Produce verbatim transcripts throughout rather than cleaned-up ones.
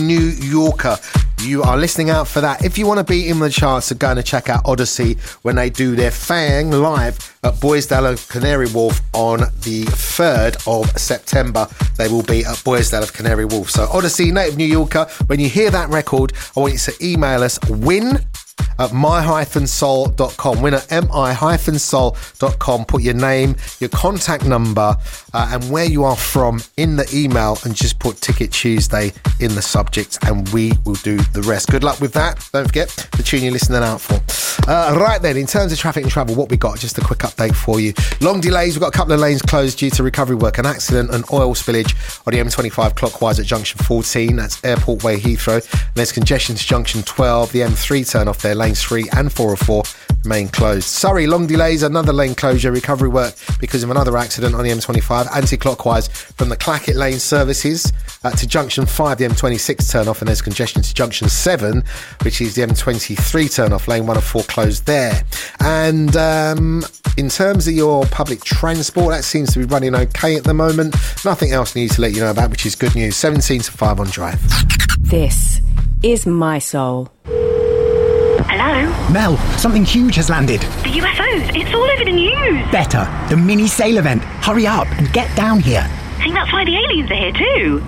New Yorker. You are listening out for that. If you want to be in the chance of going to check out Odyssey when they do their Fang live at Boisdale of Canary Wharf on the third of September, they will be at Boisdale of Canary Wharf. So Odyssey, Native New Yorker, when you hear that record, I want you to email us win at my dash soul dot com. Win at my dash soul dot com. Put your name, your contact number, uh, and where you are from in the email, and just put Ticket Tuesday in the subject, and we will do the rest. Good luck with that. Don't forget the tune you're listening out for. Uh, right then, in terms of traffic and travel, what we got? Just a quick update for you. Long delays. We've got a couple of lanes closed due to recovery work, an accident, and oil spillage on the M twenty-five clockwise at junction fourteen. That's Airport Way, Heathrow. And there's congestion to junction twelve. The M three turn off there. Lanes three and four oh four remain closed. Surrey, long delays, another lane closure, recovery work because of another accident on the M twenty-five, anti-clockwise from the Clackett Lane services uh, to junction five, the M twenty-six turn off, and there's congestion to junction seven, which is the M twenty-three turn off, lane one of four closed there. And um, in terms of your public transport, that seems to be running okay at the moment. Nothing else needs to let you know about, which is good news. seventeen to five on Drive. This is My Soul. Hello? Mel, something huge has landed. The U F Os. It's all over the news. Better. The mini sail event. Hurry up and get down here. I think that's why the aliens are here too.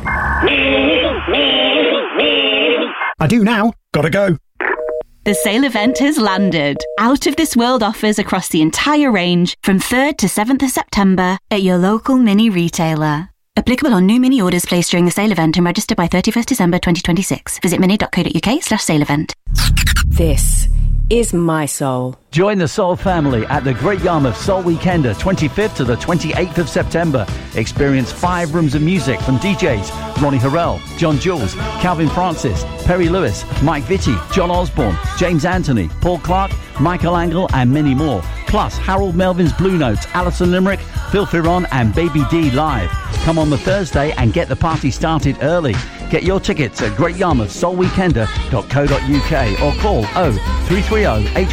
I do now. Gotta go. The sale event has landed. Out of this world offers across the entire range from third to seventh of September at your local mini retailer. Applicable on new mini orders placed during the sale event and registered by thirty-first December twenty twenty-six. Visit mini.co.uk slash sale event. This is My Soul. Join the Soul family at the Great Yarmouth Soul Weekender, twenty-fifth to the twenty-eighth of September. Experience five rooms of music from D Js Ronnie Harrell, John Jules, Calvin Francis, Perry Lewis, Mike Vitti, John Osborne, James Anthony, Paul Clark, Michael Angle, and many more. Plus Harold Melvin's Blue Notes, Alison Limerick, Phil Ferron, and Baby D live. Come on the Thursday and get the party started early. Get your tickets at great yarmouth soul weekender dot co dot uk or call oh three three oh eight